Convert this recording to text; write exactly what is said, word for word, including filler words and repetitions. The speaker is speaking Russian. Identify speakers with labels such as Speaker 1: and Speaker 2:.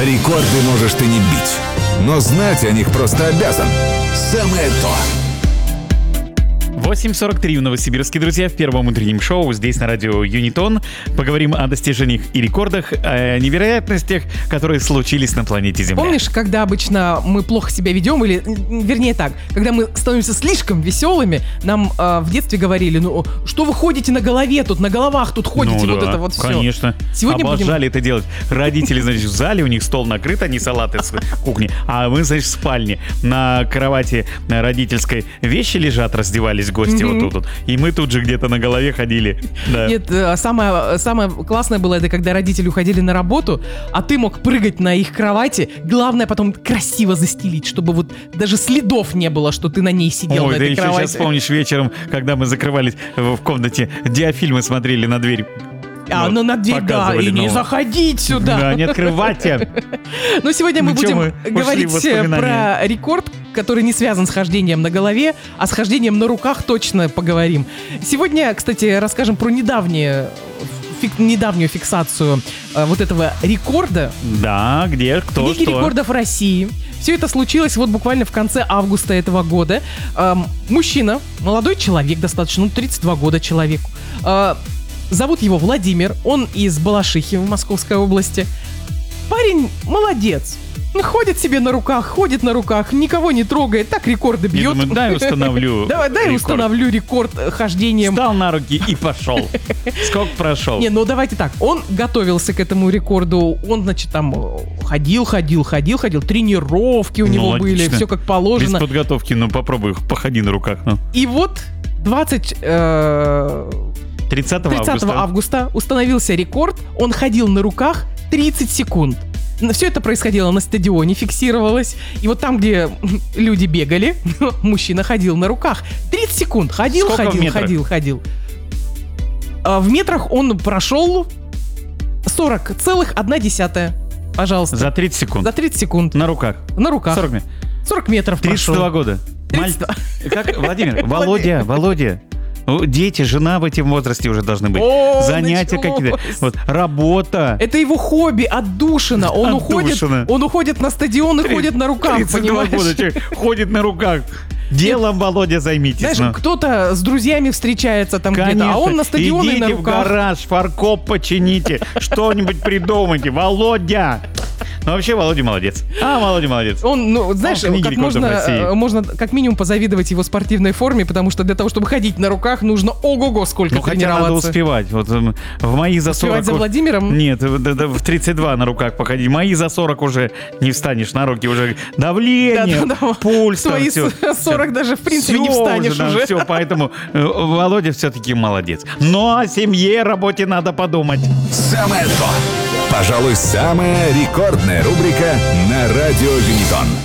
Speaker 1: Рекорды можешь ты не бить, но знать о них просто обязан. Самое то.
Speaker 2: восемь сорок три в Новосибирске, друзья, в первом утреннем шоу здесь на радио Юнитон. Поговорим о достижениях и рекордах, о невероятностях, которые случились на планете Земля.
Speaker 3: Помнишь, когда обычно мы плохо себя ведем, или, вернее так, когда мы становимся слишком веселыми, нам э, в детстве говорили, ну, что вы ходите на голове тут, на головах тут ходите,
Speaker 2: ну,
Speaker 3: вот
Speaker 2: да,
Speaker 3: это вот все.
Speaker 2: Конечно.
Speaker 3: Сегодня
Speaker 2: Обожали
Speaker 3: будем...
Speaker 2: это делать. Родители, значит, в зале, у них стол накрыт, они салаты с кухни, а мы, значит, в спальне. На кровати родительской вещи лежат, раздевались гости mm-hmm. вот тут вот. И мы тут же где-то на голове ходили. Да.
Speaker 3: Нет, самое, самое классное было, это когда родители уходили на работу, а ты мог прыгать на их кровати. Главное потом красиво застелить, чтобы вот даже следов не было, что ты на ней сидел.
Speaker 2: Ой,
Speaker 3: на
Speaker 2: да
Speaker 3: этой
Speaker 2: еще
Speaker 3: кровати.
Speaker 2: сейчас помнишь вечером, когда мы закрывались в комнате, диафильмы смотрели на дверь.
Speaker 3: А,
Speaker 2: вот,
Speaker 3: ну на дверь, да, и не заходить сюда.
Speaker 2: Да, не открывайте.
Speaker 3: Но сегодня мы
Speaker 2: Ну,
Speaker 3: будем
Speaker 2: мы
Speaker 3: говорить про рекорд, который не связан с хождением на голове, а с хождением на руках точно поговорим. Сегодня, кстати, расскажем про недавнее, фик, недавнюю фиксацию э, вот этого рекорда.
Speaker 2: Да, где, кто,
Speaker 3: Лиги
Speaker 2: что.
Speaker 3: рекордов России. Все это случилось вот буквально в конце августа этого года. Эм, мужчина, молодой человек достаточно, ну тридцать два года человеку. Э, зовут его Владимир, он из Балашихи в Московской области. Парень молодец. Ходит себе на руках, ходит на руках, никого не трогает, так рекорды бьет.
Speaker 2: Я думаю, дай установлю
Speaker 3: Давай, дай
Speaker 2: рекорд.
Speaker 3: установлю рекорд хождением.
Speaker 2: Встал на руки и пошел. Сколько прошел?
Speaker 3: Не, ну давайте так. Он готовился к этому рекорду. Он, значит, там ходил, ходил, ходил, ходил. Тренировки у
Speaker 2: Ну,
Speaker 3: него
Speaker 2: логично.
Speaker 3: были, все как положено.
Speaker 2: Без подготовки, ну попробуй, походи на руках. Ну.
Speaker 3: И вот двадцать... э,
Speaker 2: тридцатого
Speaker 3: тридцатого
Speaker 2: августа.
Speaker 3: августа установился рекорд. Он ходил на руках тридцать секунд. Все это происходило на стадионе, фиксировалось. И вот там, где люди бегали, мужчина ходил на руках. тридцать секунд. Ходил,
Speaker 2: Сколько
Speaker 3: ходил,
Speaker 2: в метрах?
Speaker 3: ходил, ходил. А в метрах он прошел сорок целых одна десятая. Пожалуйста.
Speaker 2: За тридцать секунд.
Speaker 3: За тридцать секунд.
Speaker 2: На руках.
Speaker 3: На руках.
Speaker 2: сорок метров.
Speaker 3: сорок метров
Speaker 2: тридцать два
Speaker 3: прошел.
Speaker 2: года.
Speaker 3: тридцать два.
Speaker 2: Маль- Как, Владимир? Володя, Володя. Ну, дети, жена в этом возрасте уже должны быть.
Speaker 3: О,
Speaker 2: Занятия
Speaker 3: началось.
Speaker 2: какие-то. Вот, работа.
Speaker 3: Это его хобби, отдушина. Он уходит,
Speaker 2: Отдушина.
Speaker 3: он уходит на стадион и ходит на руках,
Speaker 2: тридцать два
Speaker 3: понимаешь?
Speaker 2: года человек ходит на руках. Делом, Володя, займитесь.
Speaker 3: Знаешь,
Speaker 2: ну.
Speaker 3: кто-то с друзьями встречается там где-то, а он на стадионе
Speaker 2: идите
Speaker 3: на
Speaker 2: в
Speaker 3: руках.
Speaker 2: гараж, фаркоп почините, что-нибудь придумайте. Володя! Ну, вообще, Володя молодец. А, Володя молодец.
Speaker 3: Он, ну, знаешь,
Speaker 2: Он в книге
Speaker 3: как
Speaker 2: рекордов
Speaker 3: можно,
Speaker 2: России.
Speaker 3: э, можно как минимум позавидовать его спортивной форме, потому что для того, чтобы ходить на руках, нужно ого-го сколько
Speaker 2: Ну, хотя надо
Speaker 3: тренироваться.
Speaker 2: успевать. Вот эм, в мои за сорок...
Speaker 3: Успевать за Владимиром?
Speaker 2: Нет, в, да- да, в тридцать два на руках походи. Мои за сорок уже не встанешь на руки. Уже давление,
Speaker 3: Да-да-да.
Speaker 2: пульс. там
Speaker 3: Свои
Speaker 2: всё.
Speaker 3: с- сорок даже в принципе
Speaker 2: Всё
Speaker 3: не встанешь
Speaker 2: да,
Speaker 3: уже.
Speaker 2: Все, поэтому э, Володя все-таки молодец. Но о семье, работе надо подумать.
Speaker 1: Самое то. Пожалуй, самая рекордная рубрика на радио Юнитон.